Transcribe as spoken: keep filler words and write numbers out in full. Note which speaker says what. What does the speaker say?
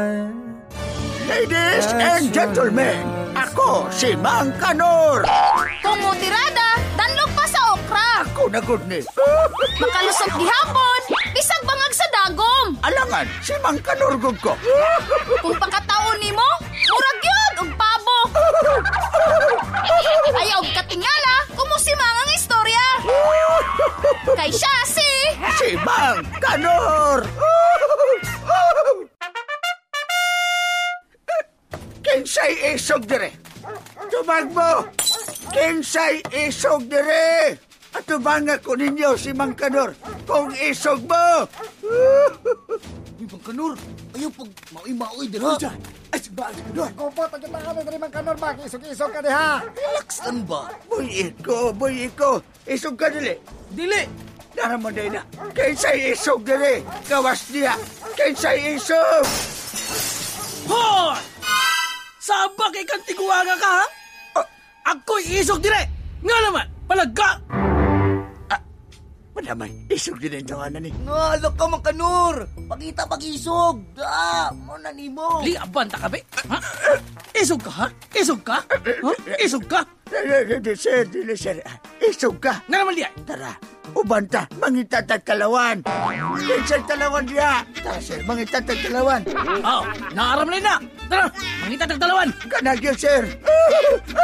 Speaker 1: Ladies and gentlemen, ako si Mang Kanor.
Speaker 2: Kumutirada, danlog pa sa okra.
Speaker 1: Ako na good ni.
Speaker 2: Makalusot gihapon, bisag bangag sa dagom.
Speaker 1: Alangan, si Mang Kanor gud ko.
Speaker 2: Kung pakataon nimo, murag yun og pabo. Ayaw katingala, kumusimang ang istorya. Kay siya si...
Speaker 1: Si Mang Kanor. Kinsay isog dire. Tubag mo. Kinsay isog dire. At tubanga ko ninyo si Mang Kanor kung isog mo.
Speaker 3: Uy, Mang Kanor, ayaw pag maoy-maoy dira.
Speaker 1: Ay, si Mang Kanor.
Speaker 4: Ako po, tagit na kami dari Mang Kanor, Bak. Isog-isog ka diha.
Speaker 3: Relax lang ba?
Speaker 1: Buy ko, buy ko. Isog ka dili.
Speaker 3: Dili.
Speaker 1: Naraman day na. Kinsay isog dire. Kawas niya. Kinsay isog.
Speaker 3: Hoy! Saba kay kantiguwaga ka, ha?
Speaker 1: Ah.
Speaker 3: Ako'y isog dire. Nga naman, palagka.
Speaker 1: Manaman, isog din ang tawanan ni.
Speaker 3: Nga, ka, Mang Kanor. Pakita pag-isog. Da, mo na ni mo. Li, abanta ka, be? Ha? Isog ka, ha? Isog ka? Ha? Isog ka?
Speaker 1: Sir, dili, sir. Isog ka.
Speaker 3: Nga naman, liya.
Speaker 1: Tara, ubanta, mangitatag kalawan. Kinsay kalawan diya. Tara, sir, mangitatag kalawan.
Speaker 3: Oh, naaram na. Tara, mangita tagdalawan.
Speaker 1: Kanagyo, sir.